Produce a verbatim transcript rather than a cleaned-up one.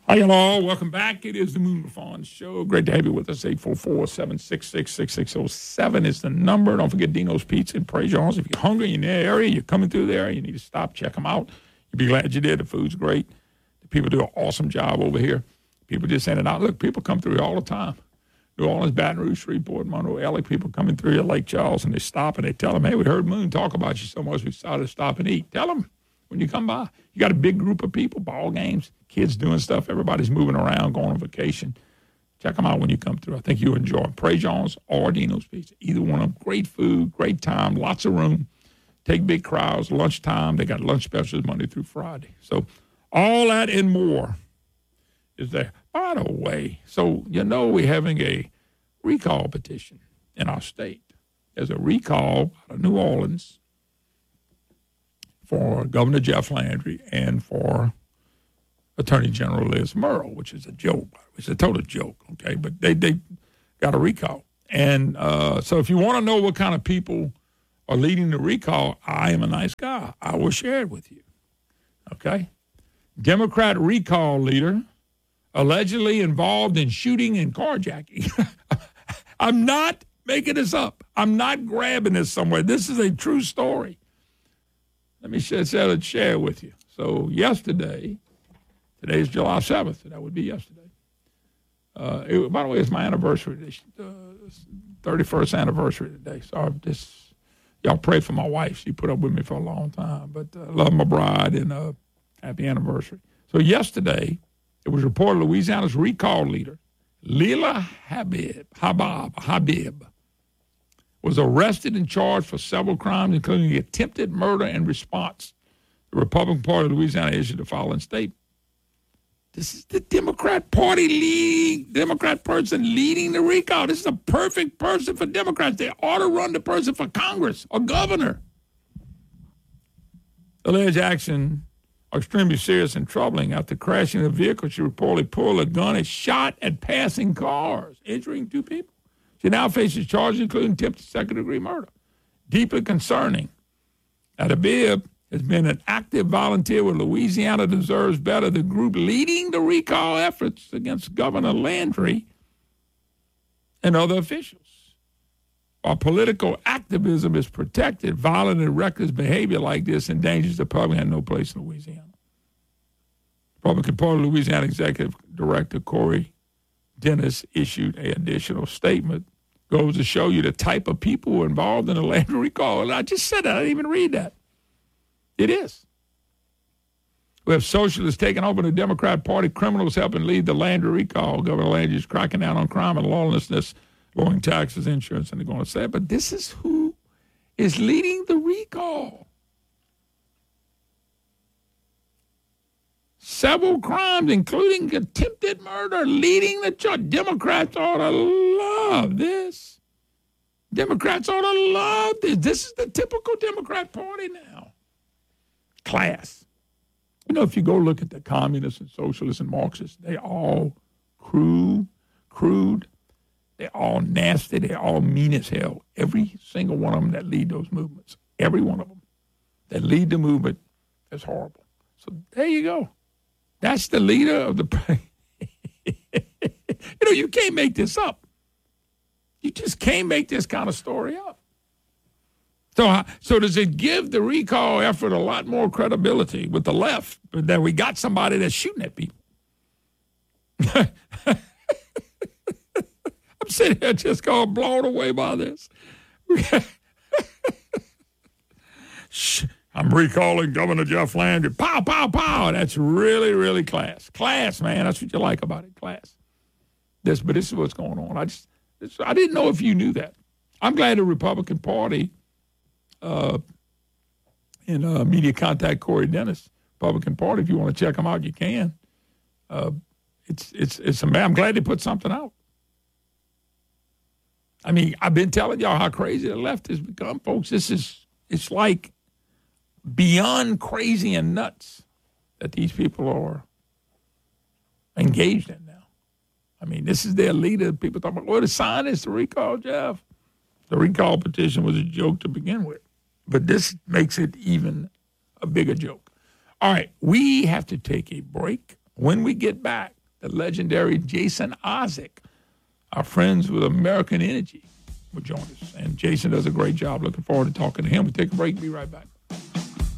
Hi, hello. Welcome back. It is the Moon Fawn Show. Great to have you with us. eight four four, seven six six, six six zero seven is the number. Don't forget Dino's Pizza and Praise Jones. If you're hungry, you're in the area, you're coming through there, you need to stop, check them out. You'll be glad you did. The food's great. The people do an awesome job over here. People just send it out. Look, people come through here all the time. New Orleans, Baton Rouge, Shreveport, Monroe, L A, people coming through here, Lake Charles, and they stop and they tell them, hey, we heard Moon talk about you so much, we decided to stop and eat. Tell them when you come by. You got a big group of people, ball games, kids doing stuff. Everybody's moving around, going on vacation. Check them out when you come through. I think you'll enjoy them. Praise Jones or Dino's Pizza. Either one of them. Great food, great time, lots of room. Take big crowds, lunchtime. They got lunch specials Monday through Friday. So all that and more is there. By the way, so you know we're having a recall petition in our state. There's a recall out of New Orleans for Governor Jeff Landry and for Attorney General Liz Murrow, which is a joke. It's a total joke, okay? But they, they got a recall. And uh, so if you want to know what kind of people are leading the recall, I am a nice guy. I will share it with you, okay? Democrat recall leader allegedly involved in shooting and carjacking. I'm not making this up. I'm not grabbing this somewhere. This is a true story. Let me share, share it with you. So yesterday, today is July seventh, so that would be yesterday. Uh, it, by the way, it's my anniversary today, uh, thirty-first anniversary today. So I just, y'all pray for my wife. She put up with me for a long time, but I uh, love my bride and uh, happy anniversary. So yesterday, it was reported Louisiana's recall leader, Leila Habib, Habab, Habib, was arrested and charged for several crimes, including attempted murder and response. The Republican Party of Louisiana issued the following statement. This is the Democrat Party leading, Democrat person leading the recall. This is a perfect person for Democrats. They ought to run the person for Congress or governor. Alleged action are extremely serious and troubling. After crashing a vehicle, she reportedly pulled a gun and shot at passing cars, injuring two people. She now faces charges including attempted second-degree murder. Deeply concerning. Now, Habib has been an active volunteer with Louisiana Deserves Better, the group leading the recall efforts against Governor Landry and other officials. While political activism is protected, violent and reckless behavior like this endangers the public and no place in Louisiana. Republican Party of Louisiana Executive Director Corey Dennis issued an additional statement. Goes to show you the type of people who are involved in the Landry recall. And I just said that. I didn't even read that. It is. We have socialists taking over the Democrat Party, criminals helping lead the Landry recall. Governor Landry is cracking down on crime and lawlessness, lowering taxes, insurance, and they're going to say it. But this is who is leading the recall. Several crimes, including attempted murder, leading the charge. Democrats ought to love this. Democrats ought to love this. This is the typical Democrat Party now. Class. You know, if you go look at the communists and socialists and Marxists, they all crude, crude. They're all nasty. They're all mean as hell. Every single one of them that lead those movements, every one of them that lead the movement is horrible. So there you go. That's the leader of the. You know, you can't make this up. You just can't make this kind of story up. So, so does it give the recall effort a lot more credibility with the left that we got somebody that's shooting at people? I'm sitting here just going blown away by this. I'm recalling Governor Jeff Landry. Pow, pow, pow. That's really, really class. Class, man. That's what you like about it, class. This, but this is what's going on. I just, this, I didn't know if you knew that. I'm glad the Republican Party, uh, in uh, media contact Corey Dennis, Republican Party. If you want to check them out, you can. Uh, it's, it's, it's. I'm glad they put something out. I mean, I've been telling y'all how crazy the left has become, folks. This is, it's like beyond crazy and nuts that these people are engaged in now. I mean, this is their leader. People talk about, well, the sign is to recall Jeff. The recall petition was a joke to begin with. But this makes it even a bigger joke. All right, we have to take a break. When we get back, the legendary Jason Isaac, our friends with American Energy, will join us. And Jason does a great job. Looking forward to talking to him. We take a break. Be right back.